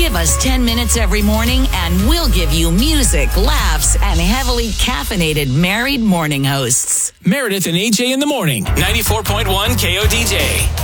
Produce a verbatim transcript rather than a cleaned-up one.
Give us ten minutes every morning and we'll give you music, laughs, and heavily caffeinated married morning hosts. Meredith and A J in the morning. ninety-four point one K O D J.